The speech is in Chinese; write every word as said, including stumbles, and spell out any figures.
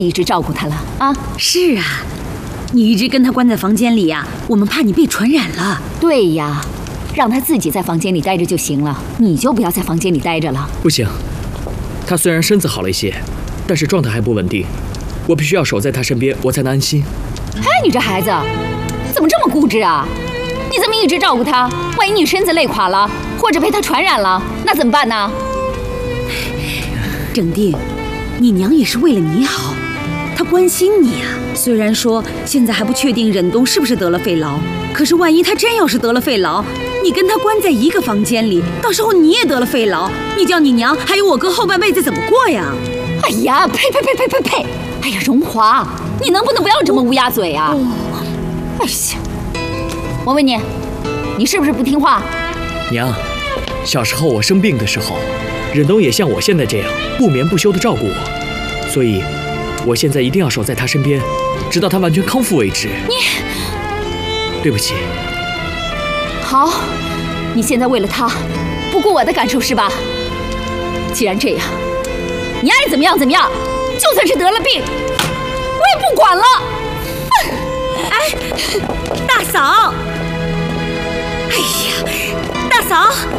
一直照顾他了啊？ 是啊，你一直跟他关在房间里呀、啊，我们怕你被传染了。 对呀，让他自己在房间里待着就行了，你就不要在房间里待着了。 不行，他虽然身子好了一些，但是状态还不稳定，我必须要守在他身边，我才能安心。 哎，你这孩子怎么这么固执啊？你这么一直照顾他，万一你身子累垮了，或者被他传染了，那怎么办呢？ 郑定，你娘也是为了你好，她关心你啊。虽然说现在还不确定忍冬是不是得了肺痨，可是万一他真要是得了肺痨，你跟他关在一个房间里，到时候你也得了肺痨，你叫你娘还有我哥后半辈子怎么过呀？ 哎呀，呸呸呸呸呸呸！哎呀，荣华，你能不能不要这么乌鸦嘴啊？哦、哎呀，我问你，你是不是不听话？ 娘，小时候我生病的时候，忍冬也像我现在这样不眠不休地照顾我，所以我现在一定要守在他身边，直到他完全康复为止。 你， 对不起。 好，你现在为了他不顾我的感受是吧？既然这样，你爱怎么样怎么样，就算是得了病，我也不管了。 哎，大嫂，哎呀，大嫂。